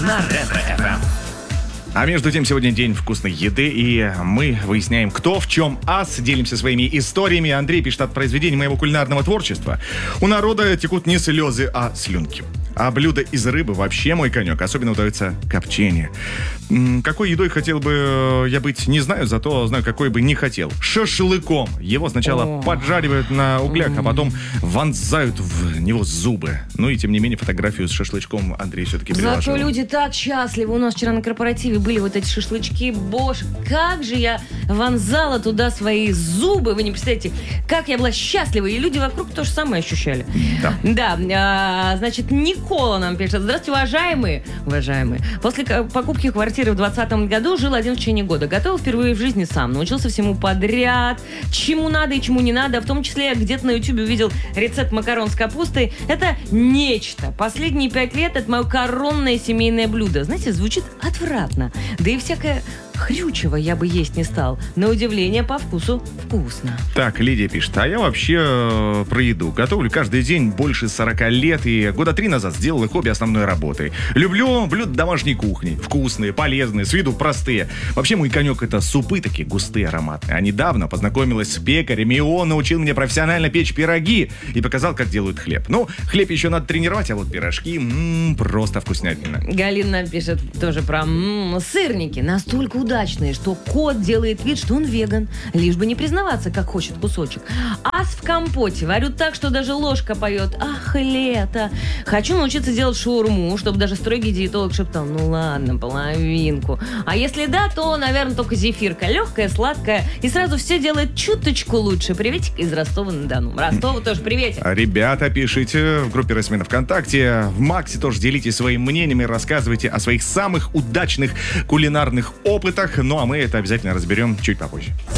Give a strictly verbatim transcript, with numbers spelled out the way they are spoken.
на Ретро-эф эм. А между тем, сегодня день вкусной еды, и мы выясняем, кто в чем ас, делимся своими историями. Андрей пишет: от произведений моего кулинарного творчества у народа текут не слезы, а слюнки. А блюдо из рыбы вообще мой конек. Особенно удается копчение. М, какой едой хотел бы я быть, не знаю, зато знаю, какой бы не хотел. Шашлыком. Его сначала О. поджаривают на углях, а потом вонзают в него зубы. Ну и тем не менее фотографию с шашлычком Андрей все-таки приложил. Зато люди так счастливы. У нас вчера на корпоративе были вот эти шашлычки. Боже, как же я вонзала туда свои зубы. Вы не представляете, как я была счастлива. И люди вокруг то же самое ощущали. Да. Да, а, значит, Никола нам пишет: здравствуйте, уважаемые. Уважаемые. После к- покупки квартиры в двадцатом году жил один в течение года. Готовил впервые в жизни сам. Научился всему подряд. Чему надо и чему не надо. В том числе я где-то на ютубе увидел рецепт макарон с капустой. Это нечто. Последние пять лет это мое коронное семейное блюдо. Знаете, звучит отвратно. Да и всякое хрючево я бы есть не стал. На удивление, по вкусу вкусно. Так, Лидия пишет: а я вообще э, про еду. Готовлю каждый день больше сорока лет, и года три назад сделал их хобби основной работой. Люблю блюда домашней кухни. Вкусные, полезные, с виду простые. Вообще мой конек — это супы такие густые, ароматные. А недавно познакомилась с пекарем, и он научил меня профессионально печь пироги и показал, как делают хлеб. Ну, хлеб еще надо тренировать, а вот пирожки м-м, просто вкуснятина. Галина пишет тоже про м, сырники. Настолько удачные, что кот делает вид, что он веган, лишь бы не признаваться, как хочет кусочек. Ас в компоте. Варю так, что даже ложка поет. Ах, лето. Хочу научиться делать шаурму, чтобы даже строгий диетолог шептал: ну ладно, половинку. А если да, то, наверное, только зефирка. Легкая, сладкая. И сразу все делает чуточку лучше. Приветик из Ростова-на-Дону. Ростову тоже приветик. Ребята, пишите в группе Росмена ВКонтакте. В Максе тоже делитесь своим мнением и рассказывайте о своих самых удачных кулинарных опытах. Ну а мы это обязательно разберем чуть попозже.